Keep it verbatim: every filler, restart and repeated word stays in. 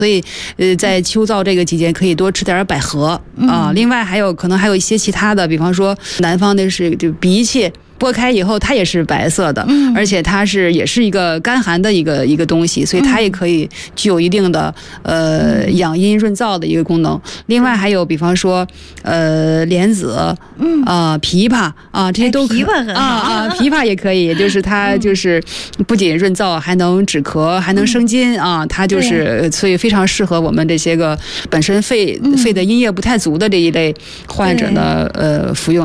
所以，呃，在秋燥这个季节可以多吃点百合啊、呃。另外还有可能还有一些其他的，比方说南方的是就荸荠。剥开以后，它也是白色的，嗯、而且它是也是一个甘寒的一个一个东西，所以它也可以具有一定的呃养阴润燥的一个功能。另外还有比方说呃莲子，嗯啊、呃、枇杷啊、呃、这些都可以、哎、啊啊枇杷也可以，就是它就是不仅润燥，还能止咳，还能生津啊，它就是所以非常适合我们这些个本身肺肺的阴液不太足的这一类患者呢呃服用。